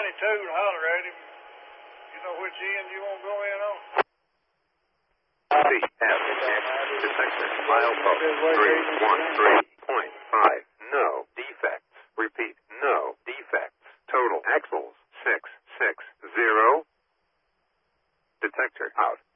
92 and holler at him. You know which end you want to go in on? CF. Detector. Milepost 313.5. No defects. Repeat. No defects. Total axles 660. Detector out.